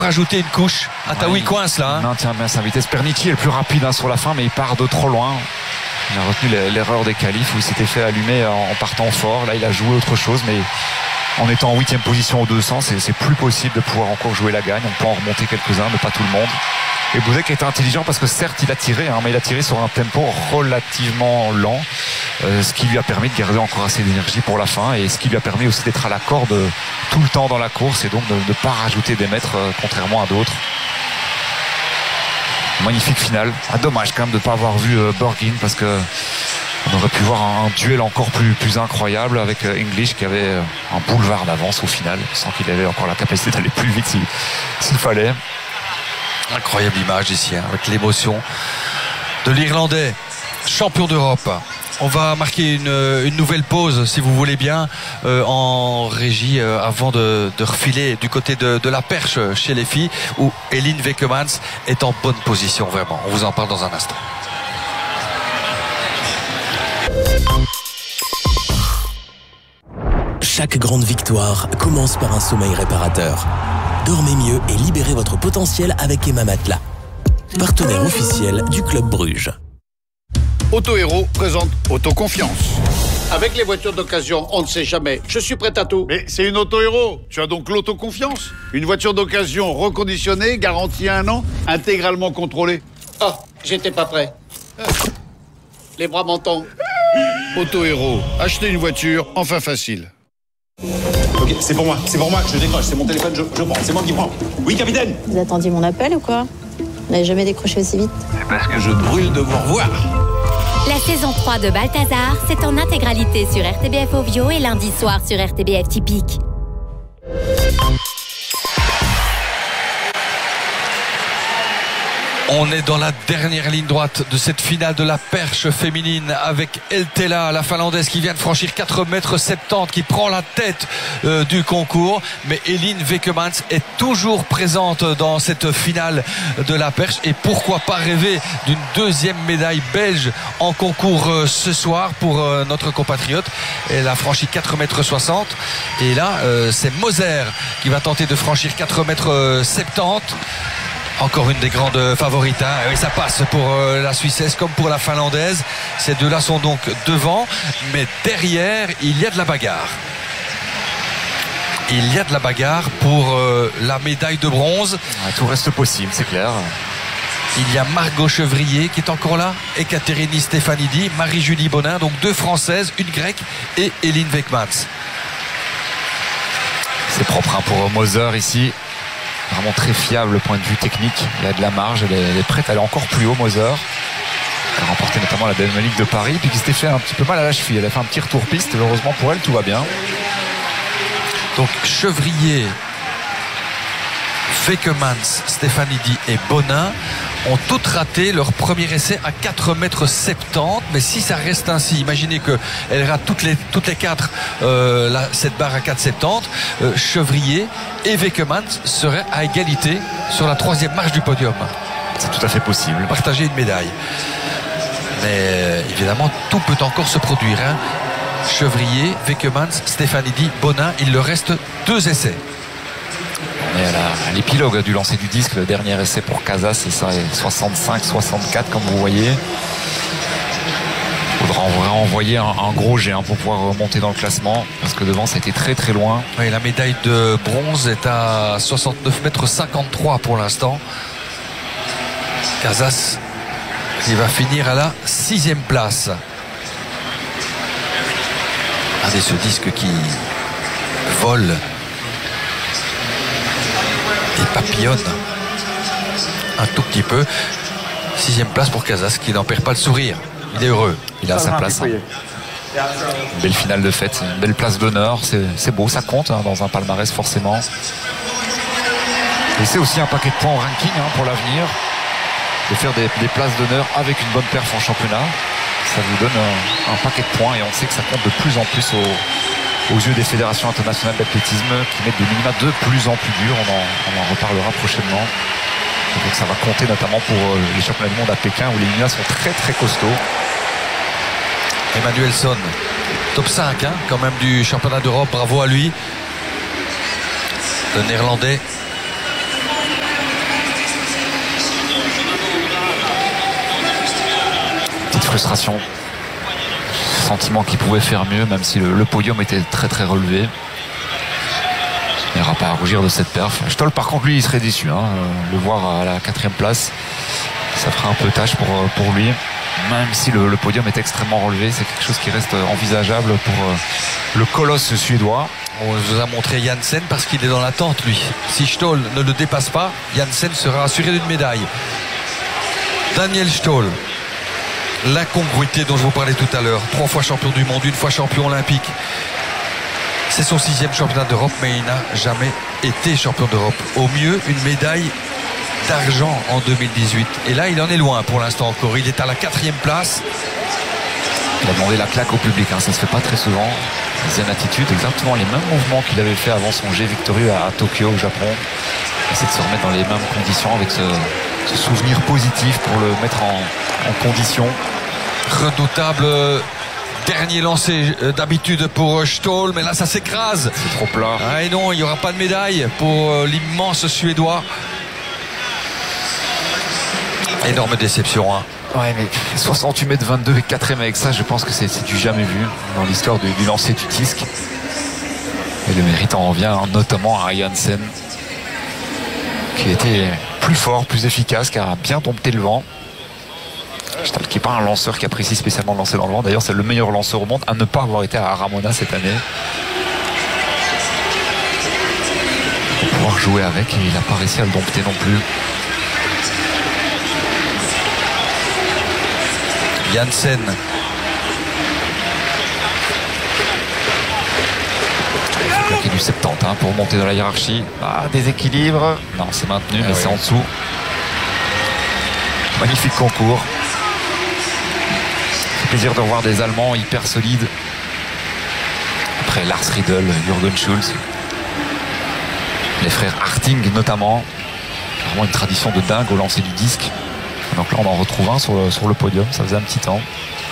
rajouter une couche. Ataoui coince là. Il maintient bien sa vitesse. Pernici est le plus rapide sur la fin, mais il part de trop loin. Il a retenu l'erreur des qualifs où il s'était fait allumer en partant fort. Là, il a joué autre chose, mais en étant en 8e position au 200, c'est plus possible de pouvoir encore jouer la gagne. On peut en remonter quelques-uns, mais pas tout le monde. Et Bouzek était intelligent parce que certes il a tiré, mais il a tiré sur un tempo relativement lent, ce qui lui a permis de garder encore assez d'énergie pour la fin et ce qui lui a permis aussi d'être à la corde tout le temps dans la course et donc de ne pas rajouter des mètres contrairement à d'autres. Magnifique finale. Dommage quand même de ne pas avoir vu Borgin parce que on aurait pu voir un duel encore plus incroyable avec English qui avait un boulevard d'avance au final, sans qu'il avait encore la capacité d'aller plus vite s'il fallait. Incroyable image ici, avec l'émotion de l'Irlandais, champion d'Europe. On va marquer une nouvelle pause, si vous voulez bien, en régie, avant de refiler du côté de la perche chez les filles, où Elin Vekemans est en bonne position, vraiment. On vous en parle dans un instant. Chaque grande victoire commence par un sommeil réparateur. Dormez mieux et libérez votre potentiel avec Emma Matelas, partenaire officiel du Club Bruges. Auto Héros présente Autoconfiance. Avec les voitures d'occasion, on ne sait jamais. Je suis prêt à tout. Mais c'est une Auto Héros. Tu as donc l'autoconfiance. Une voiture d'occasion reconditionnée, garantie 1 an, intégralement contrôlée. Oh, j'étais pas prêt. Les bras m'en tombent. Auto Héros. Acheter une voiture, enfin facile. Ok, c'est pour moi, je décroche, c'est mon téléphone, je prends, c'est moi qui prends. Oui, capitaine. Vous attendiez mon appel ou quoi? Vous n'avez jamais décroché aussi vite? C'est parce que je brûle de vous revoir. La saison 3 de Balthazar, c'est en intégralité sur RTBF Ovio et lundi soir sur RTBF Typique. On est dans la dernière ligne droite de cette finale de la perche féminine avec Eltela, la finlandaise qui vient de franchir 4,70 m, qui prend la tête du concours. Mais Elin Vekemans est toujours présente dans cette finale de la perche. Et pourquoi pas rêver d'une deuxième médaille belge en concours ce soir pour notre compatriote. Elle a franchi 4,60 m. Et là, c'est Moser qui va tenter de franchir 4,70 m. Encore une des grandes favorites, hein. Oui, ça passe pour la Suissesse comme pour la Finlandaise. Ces deux-là sont donc devant, mais derrière, il y a de la bagarre. Il y a de la bagarre pour la médaille de bronze. Tout reste possible, c'est clair. Il y a Margot Chevrier qui est encore là, Ekaterini Stefanidi, Marie-Julie Bonin, donc deux Françaises, une Grecque et Elin Vekemans. C'est propre pour Moser ici. Vraiment très fiable point de vue technique. Il a de la marge, elle est prête à aller encore plus haut, Moser. Elle a remporté notamment la Diamond League de Paris, puis qui s'était fait un petit peu mal à la cheville. Elle a fait un petit retour piste, heureusement pour elle, tout va bien. Donc Chevrier, Vekemans, Stefanidi et Bonin ont toutes raté leur premier essai à 4,70 m. Mais si ça reste ainsi, imaginez qu'elles ratent toutes les quatre cette barre à 4,70 m. Chevrier et Vekemans seraient à égalité sur la troisième marche du podium. C'est tout à fait possible. Partager une médaille. Mais évidemment, tout peut encore se produire, hein. Chevrier, Vekemans, Stefanidi, Bonin, il leur reste 2 essais. On est à l'épilogue du lancer du disque. Le dernier essai pour Casas, c'est ça, 65-64 comme vous voyez. Il faudra envoyer un gros jet pour pouvoir remonter dans le classement parce que devant ça a été très très loin. Oui, la médaille de bronze est à 69,53 m pour l'instant. Casas, il va finir à la 6e place. Regardez ce disque qui vole et papillonne un tout petit peu. 6e place pour Casas qui n'en perd pas le sourire. Il est heureux. Il a sa place. Une belle finale de fête, une belle place d'honneur. C'est beau, ça compte dans un palmarès forcément. Et c'est aussi un paquet de points au ranking pour l'avenir. De faire des places d'honneur avec une bonne perf en championnat. Ça vous donne un paquet de points et on sait que ça compte de plus en plus aux yeux des fédérations internationales d'athlétisme qui mettent des minima de plus en plus durs. On en reparlera prochainement. Donc ça va compter notamment pour les championnats du monde à Pékin où les minima sont très très costauds. Emmanuelson, top 5 quand même du championnat d'Europe, bravo à lui. Le Néerlandais frustration. Sentiment qu'il pouvait faire mieux, même si le podium était très très relevé. Il n'y aura pas à rougir de cette perf. Stoll, par contre, lui, il serait déçu. Le voir à la 4e place, ça fera un peu tâche pour lui. Même si le podium est extrêmement relevé, c'est quelque chose qui reste envisageable pour le colosse suédois. On vous a montré Janssen parce qu'il est dans l'attente, lui. Si Stoll ne le dépasse pas, Janssen sera assuré d'une médaille. Daniel Stoll, l'incongruité dont je vous parlais tout à l'heure, 3 fois champion du monde, 1 fois champion olympique. C'est son 6e championnat d'Europe, mais il n'a jamais été champion d'Europe. Au mieux, une médaille d'argent en 2018. Et là, il en est loin pour l'instant encore. Il est à la 4e place. Il a demandé la claque au public, ça se fait pas très souvent. Zen attitude, exactement les mêmes mouvements qu'il avait fait avant son jet victorieux à Tokyo au Japon. Il essaie de se remettre dans les mêmes conditions avec ce souvenir positif pour le mettre en condition. Redoutable dernier lancé d'habitude pour Stoll, mais là ça s'écrase. C'est trop plat. Ah et non, il n'y aura pas de médaille pour l'immense Suédois. Énorme déception. Ouais, mais 68 mètres 22 et 4e avec ça, je pense que c'est du jamais vu dans l'histoire du lancer du disque. Et le mérite en revient notamment à Janssen, qui était plus fort, plus efficace, qui a bien dompté le vent. Stoll qui n'est pas un lanceur qui apprécie spécialement de lancer dans le vent. D'ailleurs, c'est le meilleur lanceur au monde à ne pas avoir été à Ramona cette année. Pour pouvoir jouer avec, et il n'a pas réussi à le dompter non plus. Janssen. Il faut claquer du 70 pour monter dans la hiérarchie. Déséquilibre. Non, c'est maintenu, mais c'est en dessous. Magnifique concours. C'est plaisir de revoir des Allemands hyper solides. Après Lars Riedel, Jürgen Schulz. Les frères Harting notamment. Vraiment une tradition de dingue au lancer du disque. Donc là on en retrouve un sur le podium, ça faisait un petit temps.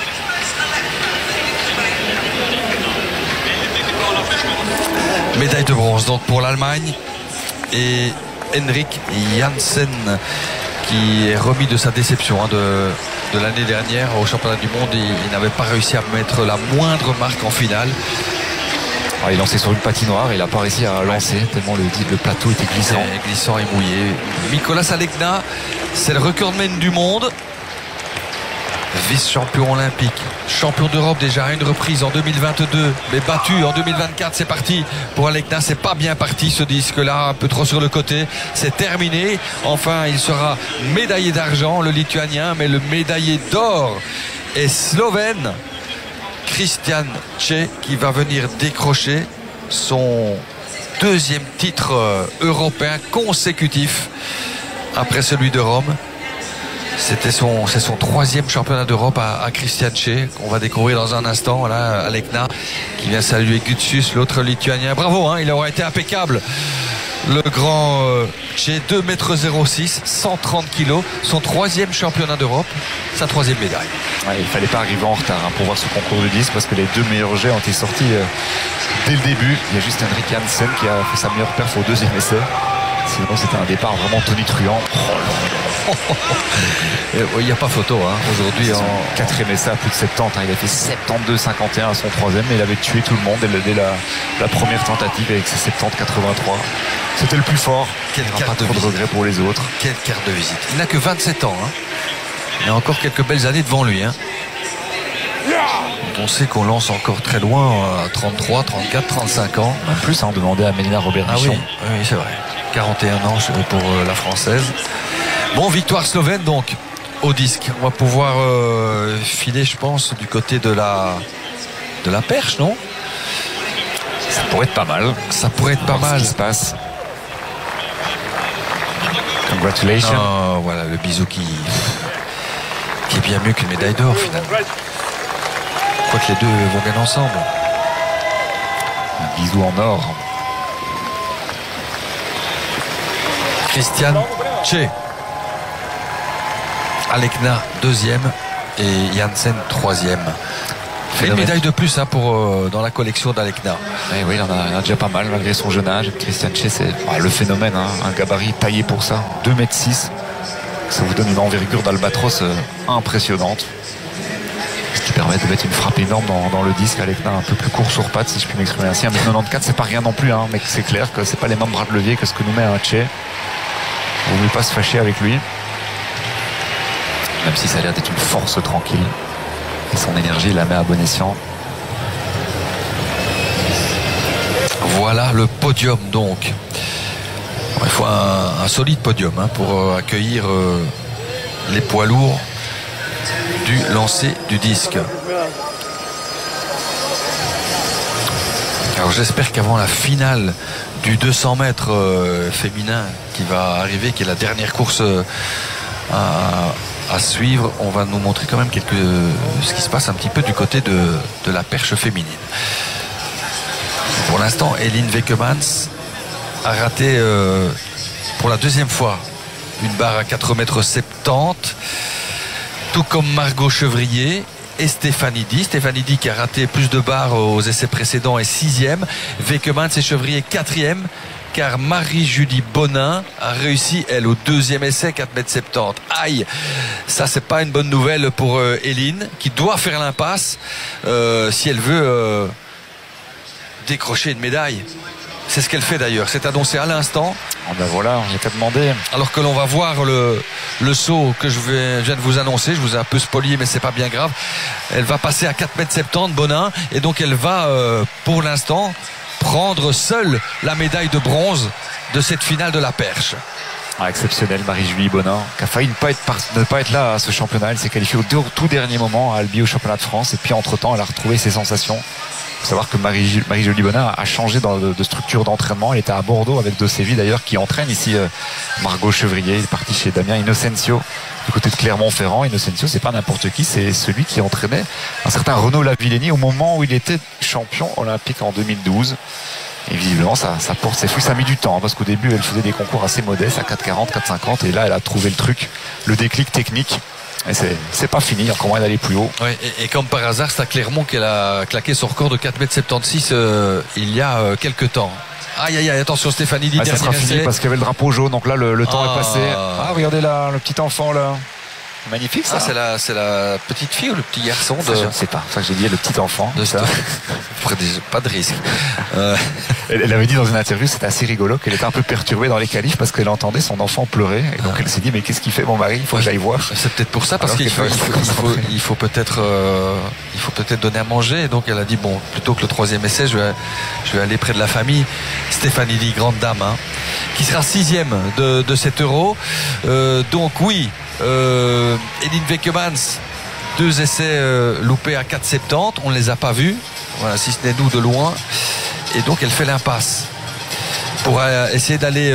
Médaille de bronze donc pour l'Allemagne et Henrik Janssen qui est remis de sa déception de l'année dernière au championnat du monde. Il n'avait pas réussi à mettre la moindre marque en finale. Il lançait sur une patinoire, il n'a pas réussi à lancer tellement le plateau était glissant. Glissant et mouillé. Mikolas Alekna, c'est le recordman du monde. Vice-champion olympique, champion d'Europe déjà à une reprise en 2022, mais battu en 2024. C'est parti pour Alekna, c'est pas bien parti ce disque-là, un peu trop sur le côté. C'est terminé. Enfin, il sera médaillé d'argent, le Lituanien, mais le médaillé d'or est slovène. Christian Tche qui va venir décrocher son 2e titre européen consécutif après celui de Rome. C'est son 3e championnat d'Europe à Christian Tche qu'on va découvrir dans un instant. Là, Alekna qui vient saluer Gutsus, l'autre Lituanien. Bravo, il aura été impeccable. Le grand Tche, 2,06 m, 130 kg, son 3e championnat d'Europe, sa 3e médaille. Il ne fallait pas arriver en retard pour voir ce concours de disque parce que les 2 meilleurs jets ont été sortis dès le début. Il y a juste Henrik Janssen qui a fait sa meilleure perf au 2e essai. Sinon c'était un départ vraiment tonitruant. Il n'y a pas photo aujourd'hui en 4e essai à plus de 70. Il a fait 72,51 à son 3e, mais il avait tué tout le monde dès la première tentative avec ses 70,83. C'était le plus fort. Quelle il n'y carte a pas trop de regrets pour les autres. Quelle carte de visite. Il n'a que 27 ans. Il a encore quelques belles années devant lui. On sait qu'on lance encore très loin à 33, 34, 35 ans. En plus, demandé à Mélina Robert-Michon. Oui, c'est vrai. 41 ans pour la Française. Bon, victoire slovène donc au disque. On va pouvoir filer, je pense, du côté de la perche, non? Ça pourrait être pas mal. Ça pourrait être pas mal. Ce qui se passe. Congratulations. Voilà, le bisou qui est bien mieux qu'une médaille d'or finalement. Je crois que les deux vont gagner ensemble. Un bisou en or. Christian Tche. Alekna 2e et Janssen 3e. Une médaille de plus dans la collection d'Alekna. Oui, il en a déjà pas mal malgré son jeune âge. Christian Tche, c'est le phénomène, un gabarit taillé pour ça, 2,6 m. Ça vous donne une envergure d'albatros impressionnante. qui permet de mettre une frappe énorme dans le disque avec un peu plus court sur patte, si je puis m'exprimer ainsi. 1m94, c'est pas rien non plus, hein, mais c'est clair que c'est pas les mêmes bras de levier que ce que nous met un Che. On ne veut pas se fâcher avec lui, même si ça a l'air d'être une force tranquille, et son énergie la met à bon escient. Voilà le podium donc. Il faut un solide podium pour accueillir les poids lourds du lancer du disque. Alors j'espère qu'avant la finale du 200 mètres féminin qui va arriver, qui est la dernière course à suivre, on va nous montrer quand même ce qui se passe un petit peu du côté de la perche féminine. Pour l'instant, Elin Vekemans a raté pour la deuxième fois une barre à 4,70 m, tout comme Margot Chevrier et Stefanidi qui a raté plus de barres aux essais précédents est 6e. Vekemans et Chevrier 4e, car Marie-Julie Bonin a réussi elle au deuxième essai 4,70 m. Aïe, ça c'est pas une bonne nouvelle pour Elin qui doit faire l'impasse si elle veut décrocher une médaille. C'est ce qu'elle fait d'ailleurs, c'est annoncé à l'instant. Oh ben voilà, on n'a qu'à demander. Alors que l'on va voir le saut que je viens de vous annoncer, je vous ai un peu spolié mais c'est pas bien grave. Elle va passer à 4,70 m Bonin, et donc elle va pour l'instant prendre seule la médaille de bronze de cette finale de la perche. Exceptionnel, Marie-Julie Bonin, qui a failli ne pas être là à ce championnat. Elle s'est qualifiée au tout dernier moment à Albi au championnat de France, et puis entre-temps elle a retrouvé ses sensations. Il faut savoir que Marie-Julie Bonin a changé de structure d'entraînement. Elle était à Bordeaux avec Séville d'ailleurs, qui entraîne ici Margot Chevrier. Il est parti chez Damien Innocencio du côté de Clermont-Ferrand. Innocencio, c'est pas n'importe qui, c'est celui qui entraînait un certain Renaud Lavillenie au moment où il était champion olympique en 2012. Et visiblement ça porte ses fruits. Ça a mis du temps parce qu'au début elle faisait des concours assez modestes à 4,40, 4,50, et là elle a trouvé le truc, le déclic technique. Et c'est pas fini, encore moyen d'aller plus haut. Ouais, et comme par hasard, c'est à Clermont qu'elle a claqué son record de 4,76 m il y a quelques temps. Aïe aïe aïe, attention Stéphanie, ça sera fini parce qu'il y avait le drapeau jaune, donc là le temps est passé. Regardez là, le petit enfant là. Magnifique ça. C'est la petite fille ou le petit garçon je ne sais pas, ça que j'ai dit, le petit enfant de ça. Pas de risque. Elle avait dit dans une interview, c'était assez rigolo, qu'elle était un peu perturbée dans les qualifs parce qu'elle entendait son enfant pleurer, et donc elle s'est dit mais qu'est-ce qu'il fait mon mari, il faut que j'aille voir. C'est peut-être pour ça, parce qu'il faut peut-être donner à manger, et donc elle a dit bon, plutôt que le troisième essai je vais aller près de la famille. Stéphanie Lee, grande dame qui sera 6e de cet Euro, donc oui, Elin Vekemans, 2 essais loupés à 4,70, on ne les a pas vus, voilà, si ce n'est nous de loin, et donc elle fait l'impasse pour essayer d'aller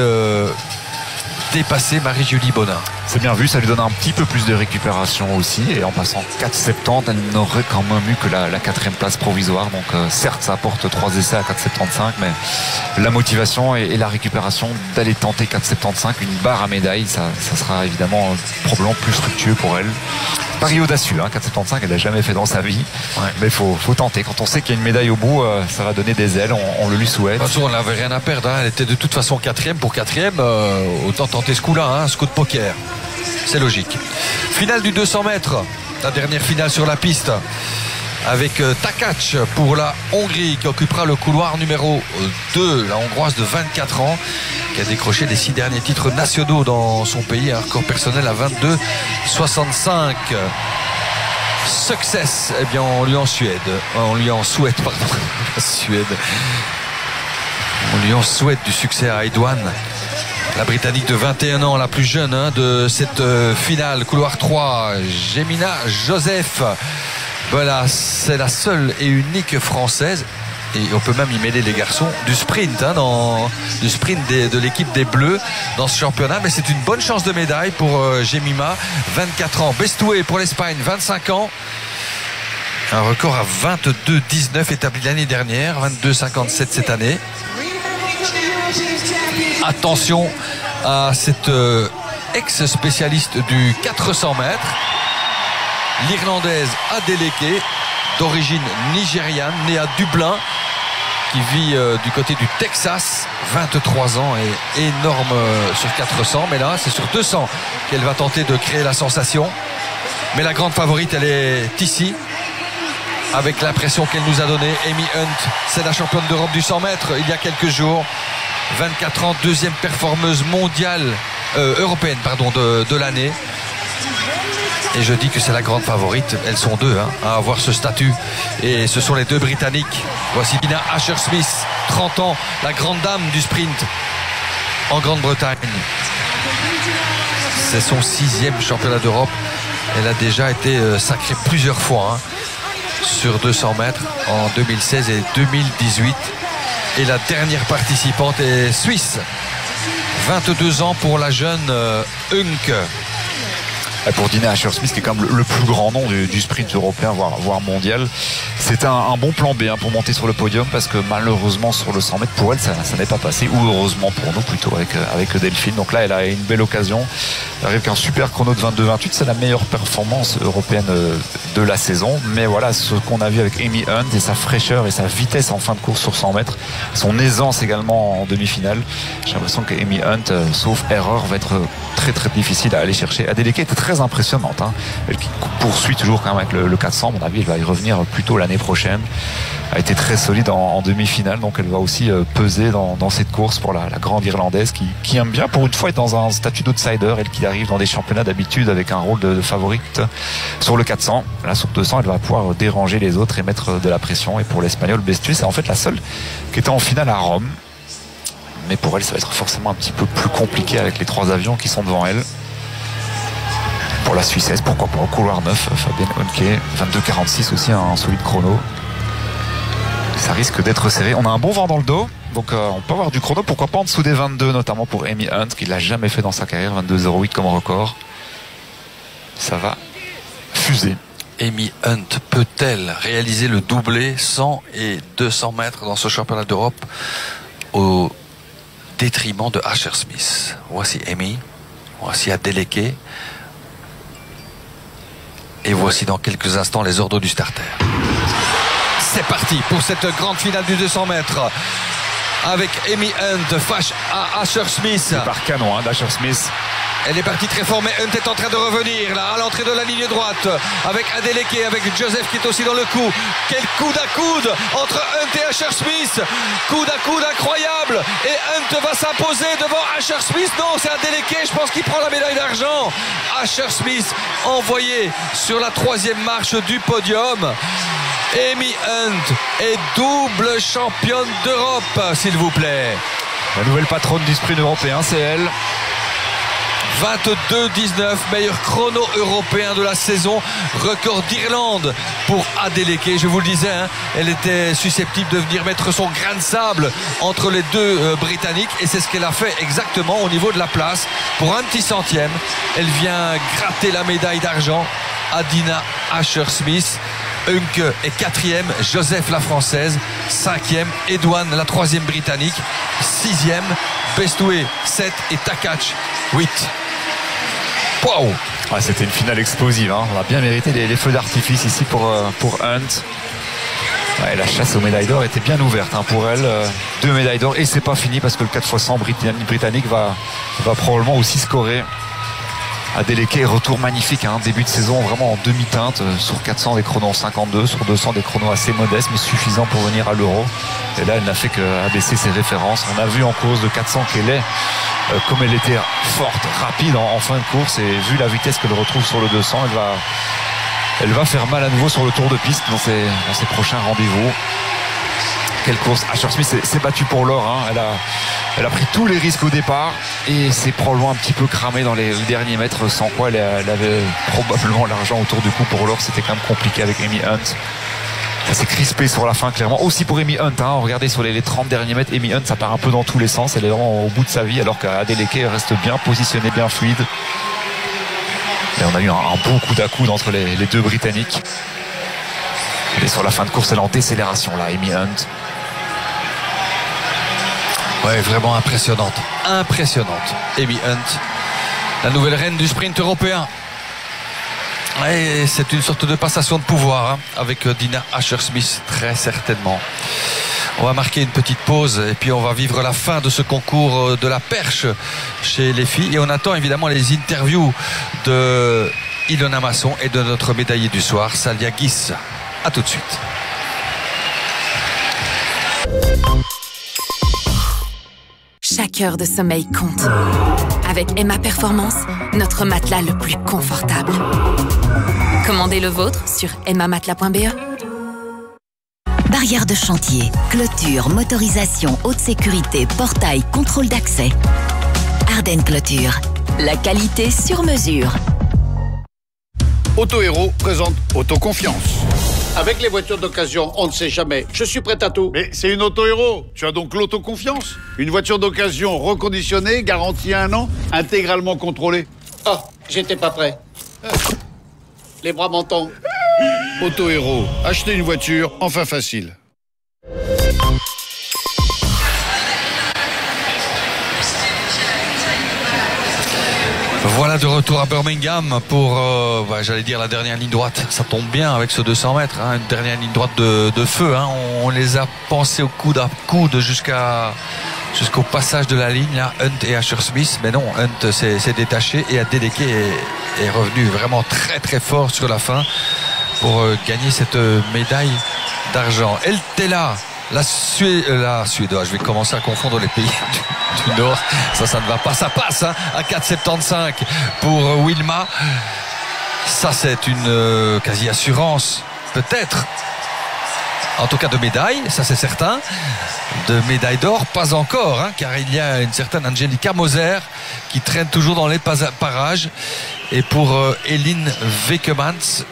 dépasser Marie-Julie Bonin. C'est bien vu, ça lui donne un petit peu plus de récupération aussi, et en passant 4,70, elle n'aurait quand même eu que la 4e place provisoire, donc certes ça apporte 3 essais à 4,75, mais la motivation et la récupération d'aller tenter 4,75, une barre à médaille, ça sera évidemment probablement plus fructueux pour elle. Pari audacieux, 4,75, elle n'a jamais fait dans sa vie, mais il faut tenter. Quand on sait qu'il y a une médaille au bout, ça va donner des ailes, on le lui souhaite. De toute façon, on n'avait rien à perdre, elle était de toute façon 4e pour 4e, autant tenter ce coup-là, ce coup de poker. C'est logique. Finale du 200 mètres, la dernière finale sur la piste, avec Takacs pour la Hongrie, qui occupera le couloir numéro 2, la Hongroise de 24 ans, qui a décroché les 6 derniers titres nationaux dans son pays, un record personnel à 22,65. Success, eh bien on lui en souhaite, Suède. On lui en souhaite du succès à Edouane, la Britannique de 21 ans, la plus jeune de cette finale. Couloir 3, Jemina Joseph. Voilà, c'est la seule et unique française, et on peut même y mêler les garçons, du sprint, de l'équipe des Bleus dans ce championnat. Mais c'est une bonne chance de médaille pour Jemima, 24 ans. Bestoué pour l'Espagne, 25 ans. Un record à 22,19 établi l'année dernière, 22,57 cette année. Attention à cette ex-spécialiste du 400 mètres, l'Irlandaise Adeleke, d'origine nigériane, née à Dublin, qui vit du côté du Texas, 23 ans et énorme sur 400, mais là c'est sur 200 qu'elle va tenter de créer la sensation. Mais la grande favorite, elle est ici, avec l'impression qu'elle nous a donnée. Amy Hunt, c'est la championne d'Europe du 100 mètres il y a quelques jours. 24 ans, deuxième performeuse mondiale, européenne de l'année. Et je dis que c'est la grande favorite. Elles sont deux à avoir ce statut. Et ce sont les deux Britanniques. Voici Dina Asher-Smith, 30 ans, la grande dame du sprint en Grande-Bretagne. C'est son 6e championnat d'Europe. Elle a déjà été sacrée plusieurs fois sur 200 mètres en 2016 et 2018. Et la dernière participante est suisse. 22 ans pour la jeune Hunk. Pour Dina Asher-Smith, qui est quand même le plus grand nom du sprint européen, voire mondial. C'était un bon plan B pour monter sur le podium, parce que malheureusement sur le 100 mètres pour elle ça n'est pas passé, ou heureusement pour nous plutôt avec Delphine. Donc là elle a une belle occasion. Elle arrive qu'un super chrono de 22-28, c'est la meilleure performance européenne de la saison. Mais voilà, ce qu'on a vu avec Amy Hunt et sa fraîcheur et sa vitesse en fin de course sur 100 mètres, son aisance également en demi-finale. J'ai l'impression que Amy Hunt, sauf erreur, va être très très difficile à aller chercher. Adeleke était très impressionnante, elle qui poursuit toujours quand même avec le 400. À mon avis elle va y revenir plutôt l'année prochaine. A été très solide en demi-finale, donc elle va aussi peser dans cette course pour la grande Irlandaise qui aime bien pour une fois être dans un statut d'outsider, elle qui arrive dans des championnats d'habitude avec un rôle de favorite sur le 400. Là sur 200 elle va pouvoir déranger les autres et mettre de la pression. Et pour l'Espagnol Bestué, c'est en fait la seule qui était en finale à Rome, mais pour elle ça va être forcément un petit peu plus compliqué avec les 3 avions qui sont devant elle. Pour la Suissesse, pourquoi pas au couloir 9, Fabienne Honke, 22-46 aussi, un solide chrono. Ça risque d'être serré. On a un bon vent dans le dos, donc on peut avoir du chrono, pourquoi pas en dessous des 22, notamment pour Amy Hunt, qui l'a jamais fait dans sa carrière, 22-08 comme record. Ça va fuser. Amy Hunt peut-elle réaliser le doublé 100 et 200 mètres dans ce championnat d'Europe au détriment de Asher-Smith? Voici Amy, voici Adeleke. Et voici dans quelques instants les ordres du starter. C'est parti pour cette grande finale du 200 mètres avec Amy Hunt face à Asher-Smith. C'est par canon d'Asher-Smith. Elle est partie très fort, mais Hunt est en train de revenir là à l'entrée de la ligne droite avec Adeleke, avec Joseph qui est aussi dans le coup. Quel coude à coude entre Hunt et Asher-Smith. Coude à coude incroyable. Et Hunt va s'imposer devant Asher-Smith. Non, c'est Adeleke, je pense qu'il prend la médaille d'argent. Asher-Smith envoyé sur la 3e marche du podium. Amy Hunt est double championne d'Europe, s'il vous plaît. La nouvelle patronne du sprint européen, c'est elle. 22-19, meilleur chrono européen de la saison, record d'Irlande pour Adeleke. Je vous le disais, elle était susceptible de venir mettre son grain de sable entre les deux Britanniques, et c'est ce qu'elle a fait exactement au niveau de la place. Pour un petit centième, elle vient gratter la médaille d'argent à Dina Asher-Smith. Hunk est 4e, Joseph la française 5e, Edouane la 3e britannique 6e, Bestoué 7 et Takach 8. Wow. C'était une finale explosive, on a bien mérité les feux d'artifice ici pour Hunt. La chasse aux médailles d'or était bien ouverte pour elle. 2 médailles d'or, et c'est pas fini parce que le 4x100 britannique va probablement aussi scorer. Adeleke, retour magnifique, début de saison vraiment en demi-teinte, sur 400 des chronos en 52, sur 200 des chronos assez modestes mais suffisants pour venir à l'Euro. Et là elle n'a fait qu'abaisser ses références. On a vu en course de 400 qu'elle est, comme elle était forte, rapide en fin de course, et vu la vitesse qu'elle retrouve sur le 200, elle va faire mal à nouveau sur le tour de piste dans ses prochains rendez-vous. Quelle course. Asher-Smith s'est battue pour l'or, elle a pris tous les risques au départ et s'est probablement un petit peu cramée dans les derniers mètres, sans quoi elle avait probablement l'argent autour du cou pour l'or. C'était quand même compliqué avec Amy Hunt. Ça s'est crispé sur la fin, clairement. Aussi pour Amy Hunt, regardez sur les 30 derniers mètres, Amy Hunt, ça part un peu dans tous les sens. Elle est vraiment au bout de sa vie, alors qu'Adeleke reste bien positionnée, bien fluide. Et on a eu un bon coup d'à-coude entre les deux Britanniques. Et sur la fin de course, elle est en décélération là, Amy Hunt. Ouais, vraiment impressionnante. Amy Hunt, la nouvelle reine du sprint européen. Et c'est une sorte de passation de pouvoir avec Dina Asher-Smith, très certainement. On va marquer une petite pause et puis on va vivre la fin de ce concours de la perche chez les filles. Et on attend évidemment les interviews de Ilona Masson et de notre médaillée du soir, Salia Guis. À tout de suite. Chaque heure de sommeil compte. Avec Emma Performance, notre matelas le plus confortable. Commandez le vôtre sur emmamatelas.be. Barrière de chantier, clôture, motorisation, haute sécurité, portail, contrôle d'accès. Ardennes Clôture, la qualité sur mesure. Auto Héros présente Autoconfiance. Avec les voitures d'occasion, on ne sait jamais. Je suis prêt à tout. Mais c'est une Auto Héros. Tu as donc l'autoconfiance. Une voiture d'occasion reconditionnée, garantie 1 an, intégralement contrôlée. Oh, j'étais pas prêt. Les bras m'en tombent. Auto Héros, acheter une voiture, enfin facile. Voilà de retour à Birmingham pour, j'allais dire, la dernière ligne droite. Ça tombe bien avec ce 200 mètres, hein, une dernière ligne droite de feu. Hein. On les a pensés au coude à coude jusqu'au passage de la ligne, là, Hunt et Asher Smith. Mais non, Hunt s'est détaché et a délégué et est revenu vraiment très très fort sur la fin pour gagner cette médaille d'argent. Eltela, la Suédoise, je vais commencer à confondre les pays du Nord, ça ne va pas, ça passe hein, à 4,75 pour Wilma. Ça c'est une quasi assurance, peut-être, en tout cas de médaille, ça c'est certain. De médaille d'or, pas encore, hein, car il y a une certaine Angelika Moser qui traîne toujours dans les parages. Et pour Elin Vekemans,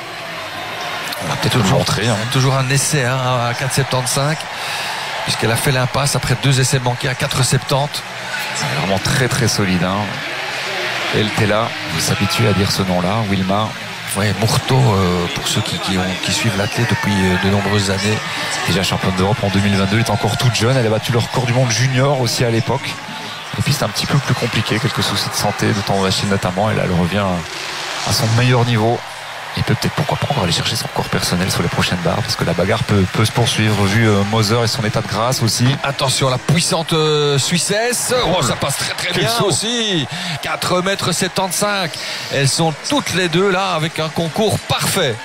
on va peut-être toujours un essai hein, à 4,75, puisqu'elle a fait l'impasse après 2 essais manqués à 4,70. C'est vraiment très très solide. Hein. Eltela, vous s'habituez à dire ce nom-là, Wilma. Ouais, Murto, pour ceux qui suivent l'athlète depuis de nombreuses années. Déjà championne d'Europe en 2022, elle est encore toute jeune, elle a battu le record du monde junior aussi à l'époque. Et puis c'est un petit peu plus compliqué, quelques soucis de santé, de temps d'Achille notamment, et là elle revient à son meilleur niveau. Et peut-être, pourquoi pas, encore aller chercher son corps personnel sur les prochaines barres, parce que la bagarre peut se poursuivre, vu Moser et son état de grâce aussi. Attention, la puissante Suissesse. Oh, ça passe très très bien aussi. 4,75 m. Elles sont toutes les deux là avec un concours parfait.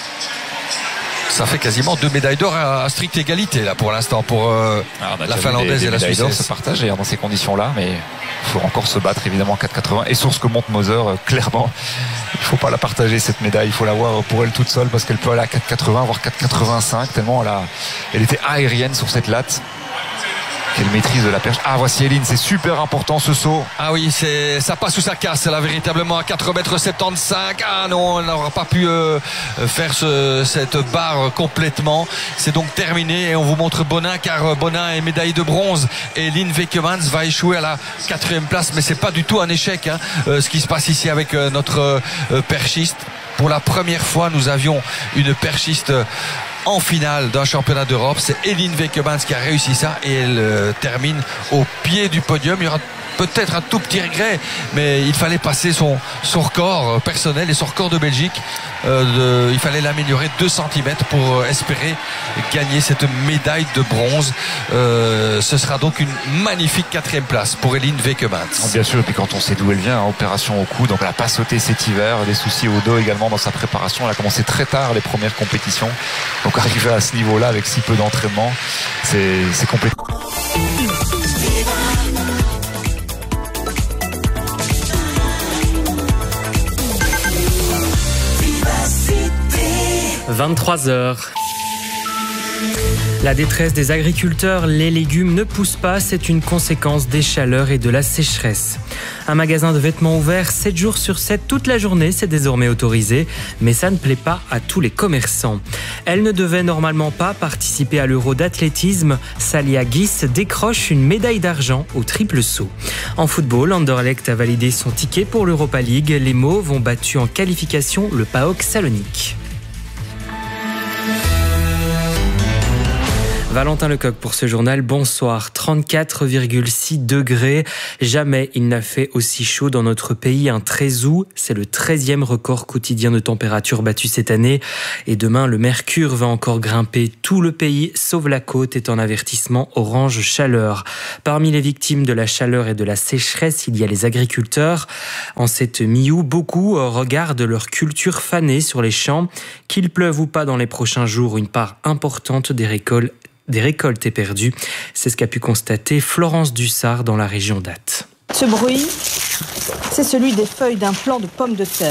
Ça fait quasiment 2 médailles d'or à stricte égalité là pour l'instant pour la Finlandaise et la Suissesse. D'or se partagent dans ces conditions-là, mais il faut encore se battre évidemment à 4,80. Et sur ce que monte Moser, clairement, il ne faut pas la partager cette médaille. Il faut l'avoir pour elle toute seule parce qu'elle peut aller à 4,80 voire 4,85 tellement elle était aérienne sur cette latte. Quelle maîtrise de la perche. Ah, voici Elin, c'est super important ce saut. Ah oui, ça passe ou ça casse là véritablement à 4,75 m. Ah non, elle n'aura pas pu faire cette barre complètement. C'est donc terminé et on vous montre Bonin, car Bonin est médaillé de bronze et Elin Vekemans va échouer à la 4e place, mais c'est pas du tout un échec hein, ce qui se passe ici avec notre perchiste. Pour la première fois, nous avions une perchiste en finale d'un championnat d'Europe. C'est Elin Vekemans qui a réussi ça et elle termine au pied du podium. Il y aura peut-être un tout petit regret, mais il fallait passer son record personnel et son record de Belgique. Il fallait l'améliorer 2 cm pour espérer gagner cette médaille de bronze. Ce sera donc une magnifique 4e place pour Elin Vekemans. Bien sûr, et puis quand on sait d'où elle vient, hein, opération au cou, donc elle n'a pas sauté cet hiver, des soucis au dos également dans sa préparation. Elle a commencé très tard les premières compétitions, donc arriver à ce niveau-là avec si peu d'entraînement, c'est compliqué. 23h. La détresse des agriculteurs, les légumes ne poussent pas, c'est une conséquence des chaleurs et de la sécheresse. Un magasin de vêtements ouvert 7 jours sur 7 toute la journée, c'est désormais autorisé, mais ça ne plaît pas à tous les commerçants. Elle ne devait normalement pas participer à l'Euro d'athlétisme. Salia Guis décroche une médaille d'argent au triple saut. En football, Anderlecht a validé son ticket pour l'Europa League. Les Mauves ont battu en qualification le PAOK Salonique. Valentin Lecoq pour ce journal. Bonsoir. 34,6 degrés. Jamais il n'a fait aussi chaud dans notre pays un 13 août. C'est le 13e record quotidien de température battu cette année. Et demain, le mercure va encore grimper. Tout le pays, sauf la côte, est en avertissement orange chaleur. Parmi les victimes de la chaleur et de la sécheresse, il y a les agriculteurs. En cette mi-août, beaucoup regardent leur culture fanée sur les champs. Qu'il pleuve ou pas dans les prochains jours, une part importante des récoltes est perdue. C'est ce qu'a pu constater Florence Dussard dans la région d'Ath. Ce bruit, c'est celui des feuilles d'un plant de pommes de terre.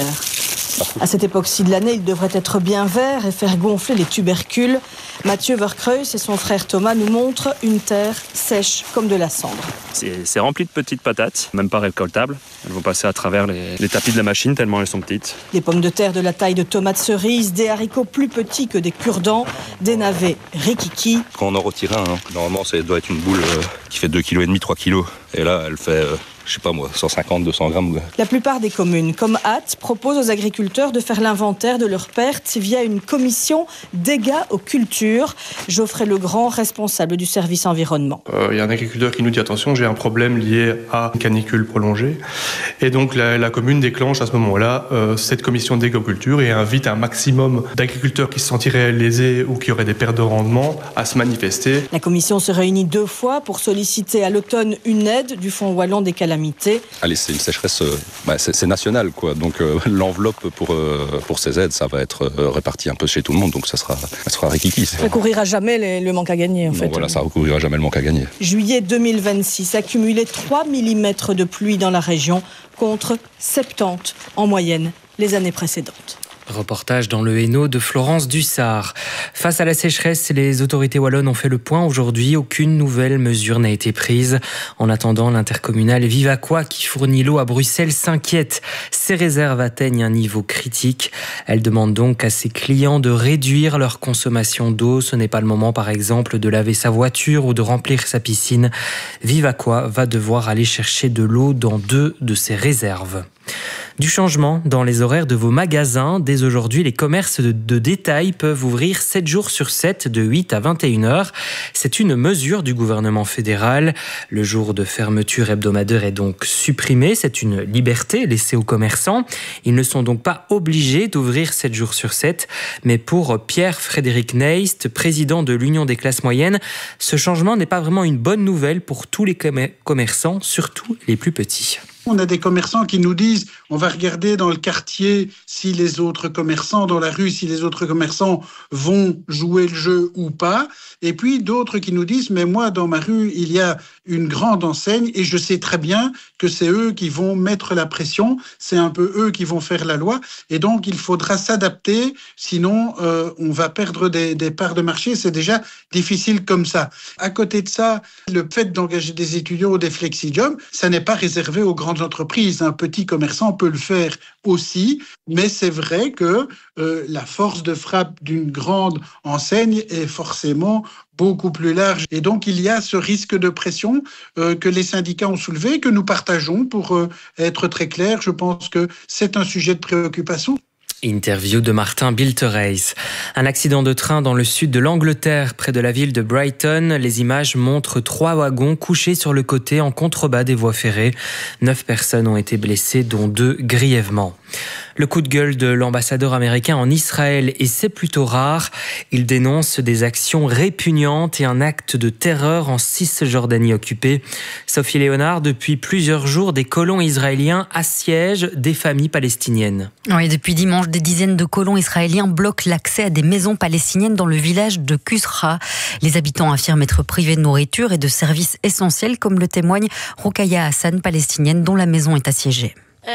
À cette époque-ci de l'année, il devrait être bien vert et faire gonfler les tubercules. Mathieu Verkreus et son frère Thomas nous montrent une terre sèche comme de la cendre. C'est rempli de petites patates, même pas récoltables. Elles vont passer à travers les tapis de la machine tellement elles sont petites. Des pommes de terre de la taille de tomates cerises, des haricots plus petits que des cure-dents, des navets rikiki. Quand on en retire un, normalement ça doit être une boule qui fait 2,5 kg, 3 kg. Et là, elle fait... je sais pas moi, 150, 200 grammes. La plupart des communes, comme Ath, proposent aux agriculteurs de faire l'inventaire de leurs pertes via une commission dégâts aux cultures. Geoffrey Legrand, responsable du service environnement. Il y a un agriculteur qui nous dit attention, j'ai un problème lié à une canicule prolongée. Et donc la commune déclenche à ce moment-là cette commission dégâts aux cultures et invite un maximum d'agriculteurs qui se sentiraient lésés ou qui auraient des pertes de rendement à se manifester. La commission se réunit 2 fois pour solliciter à l'automne une aide du Fonds wallon des calamités. Allez, c'est une sécheresse, c'est national, quoi. Donc l'enveloppe pour ces aides, ça va être réparti un peu chez tout le monde, donc ça sera rikiki. Ça recouvrira jamais le manque à gagner, en fait. Voilà, ça recouvrira jamais le manque à gagner. Juillet 2026, accumulé 3 mm de pluie dans la région, contre 70 en moyenne les années précédentes. Reportage dans le Hainaut de Florence Dussard. Face à la sécheresse, les autorités wallonnes ont fait le point aujourd'hui. Aucune nouvelle mesure n'a été prise. En attendant, l'intercommunale Vivaquois, qui fournit l'eau à Bruxelles, s'inquiète. Ses réserves atteignent un niveau critique. Elle demande donc à ses clients de réduire leur consommation d'eau. Ce n'est pas le moment, par exemple, de laver sa voiture ou de remplir sa piscine. Vivaquois va devoir aller chercher de l'eau dans 2 de ses réserves. Du changement dans les horaires de vos magasins. Dès aujourd'hui, les commerces de détail peuvent ouvrir 7 jours sur 7 de 8 à 21h. C'est une mesure du gouvernement fédéral. Le jour de fermeture hebdomadaire est donc supprimé. C'est une liberté laissée aux commerçants. Ils ne sont donc pas obligés d'ouvrir 7 jours sur 7. Mais pour Pierre-Frédéric Neist, président de l'Union des classes moyennes, ce changement n'est pas vraiment une bonne nouvelle pour tous les commerçants, surtout les plus petits. On a des commerçants qui nous disent on va regarder dans le quartier si les autres commerçants, dans la rue, si les autres commerçants vont jouer le jeu ou pas. Et puis d'autres qui nous disent mais moi dans ma rue il y a une grande enseigne et je sais très bien que c'est eux qui vont mettre la pression, c'est un peu eux qui vont faire la loi et donc il faudra s'adapter, sinon on va perdre des parts de marché, c'est déjà difficile comme ça. À côté de ça, le fait d'engager des étudiants ou des flexi-jobs, ça n'est pas réservé aux grandes entreprises. Un petit commerçant peut le faire aussi, mais c'est vrai que la force de frappe d'une grande enseigne est forcément beaucoup plus large. Et donc, il y a ce risque de pression que les syndicats ont soulevé, que nous partageons. Pour être très clair, je pense que c'est un sujet de préoccupation. Interview de Martin Biltereis. Un accident de train dans le sud de l'Angleterre, près de la ville de Brighton. Les images montrent 3 wagons couchés sur le côté en contrebas des voies ferrées. 9 personnes ont été blessées, dont 2 grièvement. Le coup de gueule de l'ambassadeur américain en Israël, et c'est plutôt rare. Il dénonce des actions répugnantes et un acte de terreur en Cisjordanie occupée. Sophie Léonard, depuis plusieurs jours, des colons israéliens assiègent des familles palestiniennes. Oui, depuis dimanche, des dizaines de colons israéliens bloquent l'accès à des maisons palestiniennes dans le village de Kusra. Les habitants affirment être privés de nourriture et de services essentiels, comme le témoigne Roukaya Hassan, palestinienne, dont la maison est assiégée.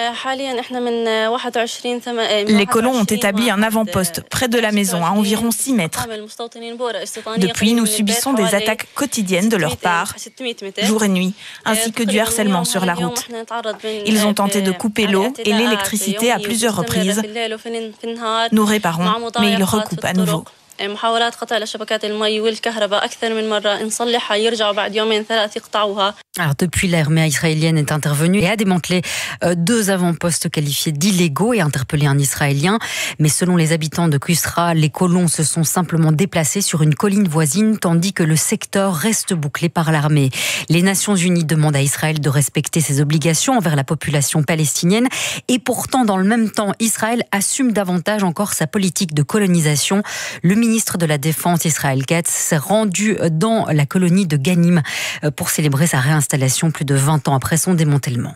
Les colons ont établi un avant-poste près de la maison, à environ 6 mètres. Depuis, nous subissons des attaques quotidiennes de leur part, jour et nuit, ainsi que du harcèlement sur la route. Ils ont tenté de couper l'eau et l'électricité à plusieurs reprises. Nous réparons, mais ils recoupent à nouveau. Alors depuis, l'armée israélienne est intervenue et a démantelé 2 avant-postes qualifiés d'illégaux et interpellé un Israélien. Mais selon les habitants de Qusra, les colons se sont simplement déplacés sur une colline voisine tandis que le secteur reste bouclé par l'armée. Les Nations Unies demandent à Israël de respecter ses obligations envers la population palestinienne et pourtant dans le même temps, Israël assume davantage encore sa politique de colonisation. Le ministre de la Défense, Israël Katz, s'est rendu dans la colonie de Ganim pour célébrer sa réinstallation plus de 20 ans après son démantèlement.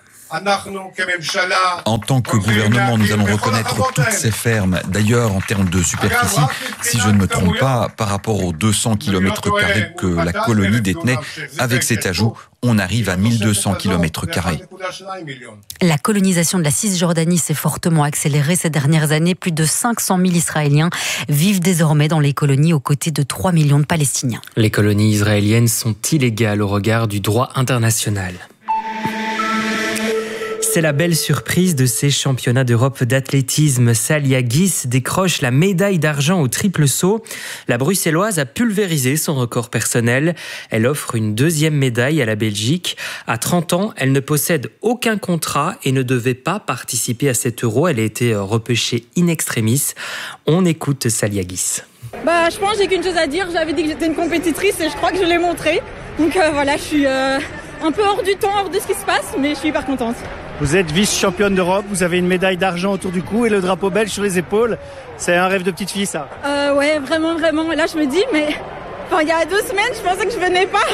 En tant que gouvernement, nous allons reconnaître toutes ces fermes. D'ailleurs, en termes de superficie, si je ne me trompe pas, par rapport aux 200 km² que la colonie détenait, avec cet ajout, on arrive à 1200 km². La colonisation de la Cisjordanie s'est fortement accélérée ces dernières années. Plus de 500 000 Israéliens vivent désormais dans les colonies aux côtés de 3 millions de Palestiniens. Les colonies israéliennes sont illégales au regard du droit international. C'est la belle surprise de ces championnats d'Europe d'athlétisme. Salia Guis décroche la médaille d'argent au triple saut. La Bruxelloise a pulvérisé son record personnel. Elle offre une 2e médaille à la Belgique. À 30 ans, elle ne possède aucun contrat et ne devait pas participer à cet Euro. Elle a été repêchée in extremis. On écoute Salia Guis. Je pense que j'ai qu'une chose à dire. J'avais dit que j'étais une compétitrice et je crois que je l'ai montré. Donc voilà, je suis un peu hors du temps, hors de ce qui se passe, mais je suis hyper contente. Vous êtes vice-championne d'Europe, vous avez une médaille d'argent autour du cou et le drapeau belge sur les épaules. C'est un rêve de petite fille, ça. Ouais, vraiment. Là, je me dis, mais il y a 2 semaines, je pensais que je venais pas.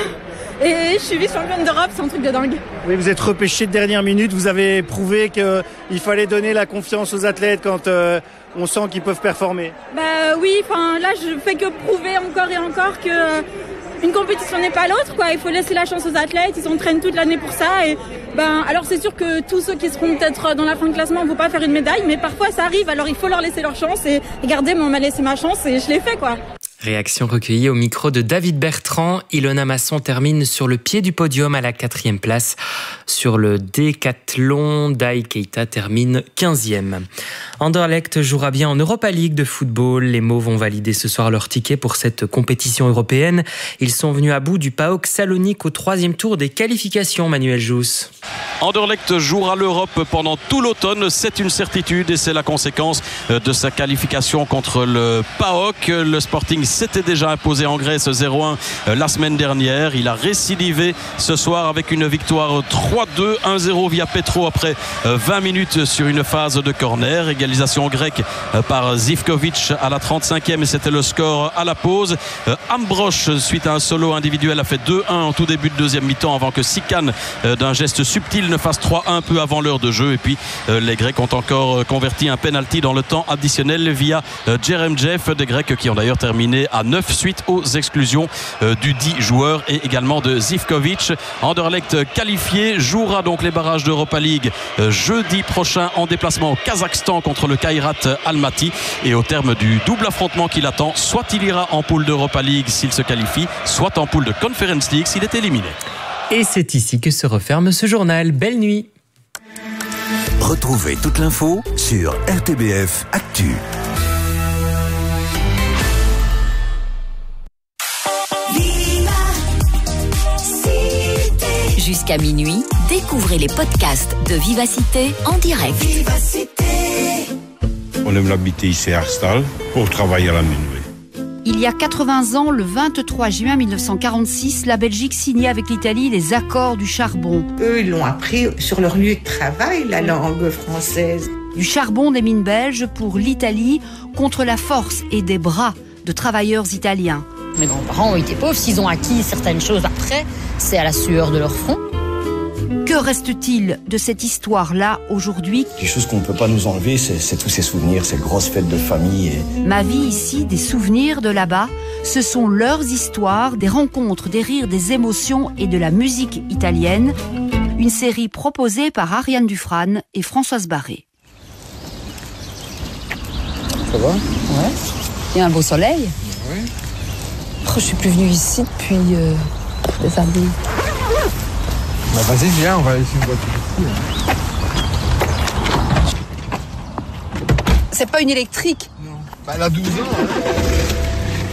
Et je suis vice-championne d'Europe, c'est un truc de dingue. Oui, vous êtes repêchée de dernière minute. Vous avez prouvé qu'il fallait donner la confiance aux athlètes quand on sent qu'ils peuvent performer. Oui, là, je fais que prouver encore et encore que une compétition n'est pas l'autre, quoi. Il faut laisser la chance aux athlètes, ils s'entraînent toute l'année pour ça. Et alors c'est sûr que tous ceux qui seront peut-être dans la fin de classement ne vont pas faire une médaille, mais parfois ça arrive, alors il faut leur laisser leur chance. Et regardez, moi on m'a laissé ma chance et je l'ai fait, quoi. Réaction recueillie au micro de David Bertrand. Ilona Masson termine sur le pied du podium à la 4e place. Sur le décathlon, Dai Keita termine 15e. Anderlecht jouera bien en Europa League de football. Les Mauves vont valider ce soir leur ticket pour cette compétition européenne. Ils sont venus à bout du PAOK Salonique au 3e tour des qualifications, Manuel Jousse. Anderlecht jouera l'Europe pendant tout l'automne, c'est une certitude et c'est la conséquence de sa qualification contre le PAOK. Le Sporting s'était déjà imposé en Grèce 0-1 la semaine dernière. Il a récidivé ce soir avec une victoire 3-2, 1-0 via Petro après 20 minutes sur une phase de corner. Égalisation grecque par Zivkovic à la 35e et c'était le score à la pause. Ambrosch, suite à un solo individuel, a fait 2-1 en tout début de deuxième mi-temps avant que Sikan, d'un geste subtil, ne fasse 3-1 peu avant l'heure de jeu. Et puis les Grecs ont encore converti un penalty dans le temps additionnel via Jeremjev, des Grecs qui ont d'ailleurs terminé à 9 suite aux exclusions du 10 joueur et également de Zivkovic. Anderlecht qualifié jouera donc les barrages d'Europa League jeudi prochain en déplacement au Kazakhstan contre le Kairat Almaty. Et au terme du double affrontement qui l'attend, soit il ira en poule d'Europa League s'il se qualifie, soit en poule de Conference League s'il est éliminé. Et c'est ici que se referme ce journal. Belle nuit. Retrouvez toute l'info sur RTBF Actu. Jusqu'à minuit, découvrez les podcasts de Vivacité en direct. On aime l'habiter ici à Arstal pour travailler à la minuit. Il y a 80 ans, le 23 juin 1946, la Belgique signait avec l'Italie les accords du charbon. Eux, ils l'ont appris sur leur lieu de travail, la langue française. Du charbon des mines belges pour l'Italie contre la force et des bras de travailleurs italiens. Mes grands-parents ont été pauvres, s'ils ont acquis certaines choses après, c'est à la sueur de leur front. Que reste-t-il de cette histoire-là aujourd'hui ? Quelque chose qu'on ne peut pas nous enlever, c'est tous ces souvenirs, ces grosses fêtes de famille. Ma vie ici, des souvenirs de là-bas, ce sont leurs histoires, des rencontres, des rires, des émotions et de la musique italienne. Une série proposée par Ariane Dufrane et Françoise Barré. Ça va ? Ouais. Il y a un beau soleil. Oui. Je suis plus venue ici depuis des années. Bah vas-y, viens, on va aller sur une voiture ici. C'est pas une électrique. Non. Bah elle a 12 ans.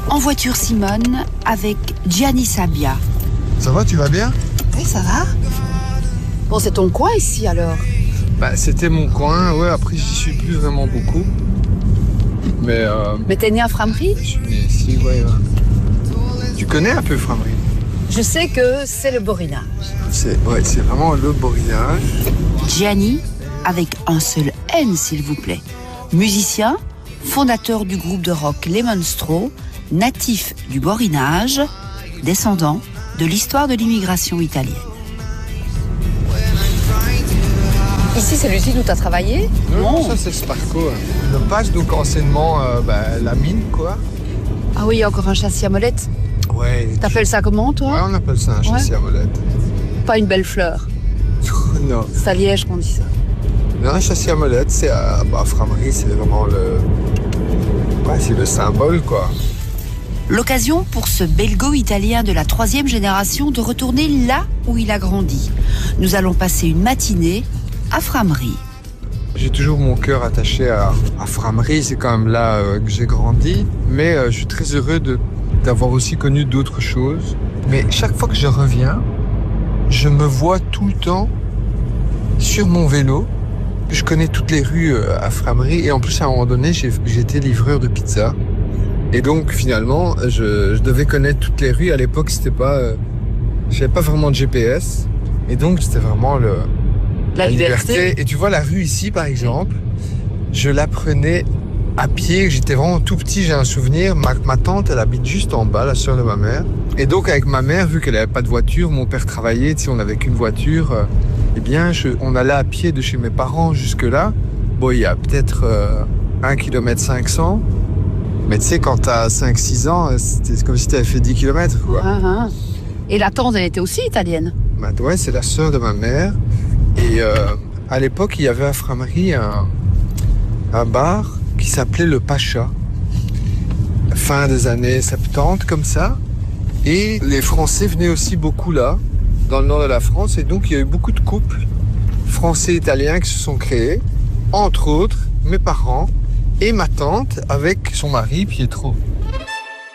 En voiture Simone avec Gianni Sabia. Ça va, tu vas bien? Oui, ça va. Bon, c'est ton coin ici alors? C'était mon coin, ouais, après j'y suis plus vraiment beaucoup. Mais t'es né à Frameries? Je suis né ici, ouais. Tu connais un peu Frameries? Je sais que c'est le borinage. C'est vraiment le borinage. Gianni, avec un seul N s'il vous plaît. Musicien, fondateur du groupe de rock Les Monstros, natif du borinage, descendant de l'histoire de l'immigration italienne. Ici, c'est l'usine où tu as travaillé? Non, ça c'est Sparco. Le passe donc anciennement la mine, quoi. Ah oui, il y a encore un châssis à molette. Ouais. T'appelles ça comment, toi? Ouais, on appelle ça un châssis à molette. Pas une belle fleur. Non. C'est à Liège qu'on dit ça. Non, un châssis à molette, c'est à Frameries, c'est vraiment c'est le symbole, quoi. L'occasion pour ce belgo-italien de la 3e génération de retourner là où il a grandi. Nous allons passer une matinée à Frameries. J'ai toujours mon cœur attaché à Frameries, c'est quand même là que j'ai grandi. Mais je suis très heureux d'avoir aussi connu d'autres choses. Mais chaque fois que je reviens, je me vois tout le temps sur mon vélo. Je connais toutes les rues à Frameries et en plus à un moment donné, j'étais livreur de pizza. Et donc finalement, je devais connaître toutes les rues. À l'époque, j'avais pas vraiment de GPS. Et donc c'était vraiment la liberté. Et tu vois la rue ici par exemple, je la prenais à pied. J'étais vraiment tout petit, j'ai un souvenir. Ma tante, elle habite juste en bas, la sœur de ma mère. Et donc avec ma mère, vu qu'elle avait pas de voiture, mon père travaillait, on n'avait qu'une voiture. On allait à pied de chez mes parents jusque là. Bon, il y a peut-être 1,5 km. Mais tu sais, quand t'as 5-6 ans, c'est comme si t'avais fait 10 km, quoi. Et la tante, elle était aussi italienne? Ouais, c'est la sœur de ma mère. Et à l'époque, il y avait à Frameries un bar qui s'appelait le Pacha. Fin des années 70, comme ça. Et les Français venaient aussi beaucoup là, dans le nord de la France. Et donc, il y a eu beaucoup de couples français-italiens qui se sont créés. Entre autres, mes parents et ma tante avec son mari Pietro.